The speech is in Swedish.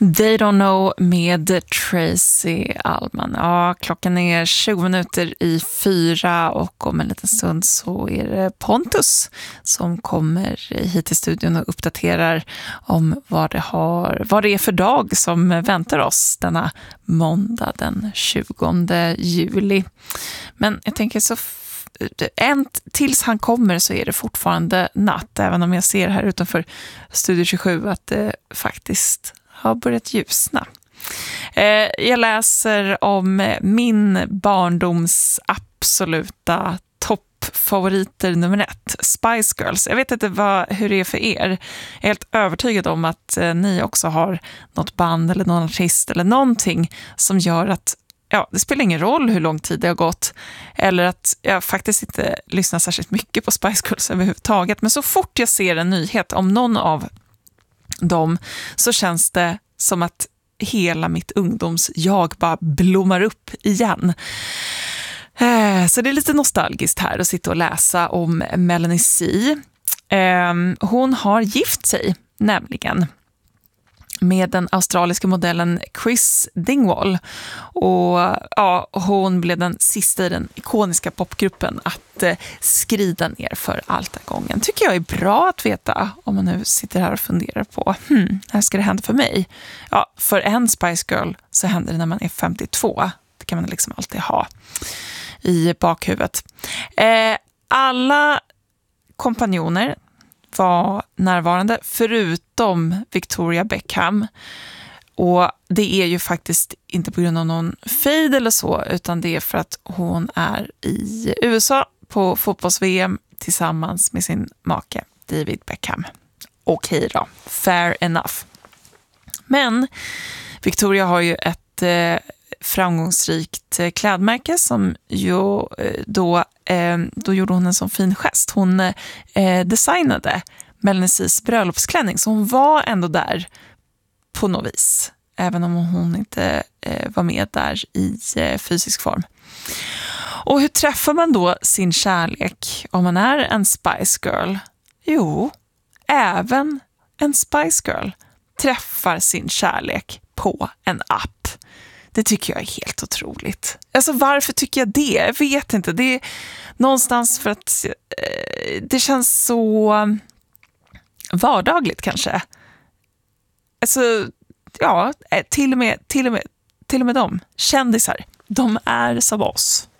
They Don't Know med Tracy Allman. Ja, klockan är 20 minuter i 4 och om en liten stund så är det Pontus som kommer hit till studion och uppdaterar om vad det är för dag som väntar oss denna måndag den 20 juli. Men jag tänker tills han kommer så är det fortfarande natt, även om jag ser här utanför Studio 27 att det faktiskt har börjat ljusna. Jag läser om min barndoms absoluta toppfavoriter nummer 1, Spice Girls. Jag vet inte hur det är för er. Jag är helt övertygad om att ni också har något band eller någon artist eller någonting som gör att det spelar ingen roll hur lång tid det har gått eller att jag faktiskt inte lyssnar särskilt mycket på Spice Girls överhuvudtaget. Men så fort jag ser en nyhet om någon av dem så känns det som att hela mitt ungdomsjag bara blommar upp igen. Så det är lite nostalgiskt här att sitta och läsa om Melanie C. Hon har gift sig nämligen med den australiska modellen Chris Dingwall. Och hon blev den sista i den ikoniska popgruppen att skrida ner för altargången. Tycker jag är bra att veta om man nu sitter här och funderar på här ska det hända för mig. Ja, för en Spice Girl så händer det när man är 52. Det kan man liksom alltid ha i bakhuvudet. Alla kompanjoner var närvarande förutom Victoria Beckham, och det är ju faktiskt inte på grund av någon fejd eller så, utan det är för att hon är i USA på fotbolls-VM tillsammans med sin make David Beckham. Okej då, fair enough. Men Victoria har ju ett framgångsrikt klädmärke som då gjorde hon en sån fin gest. Hon designade Melanie C's bröllopsklänning, så hon var ändå där på något vis, även om hon inte var med där i fysisk form. Och hur träffar man då sin kärlek om man är en Spice Girl? Jo, även en Spice Girl träffar sin kärlek på en app. Det tycker jag är helt otroligt. Alltså varför tycker jag det? Jag vet inte. Det är någonstans för att det känns så vardagligt kanske. Alltså till och med de kändisar, de är som oss.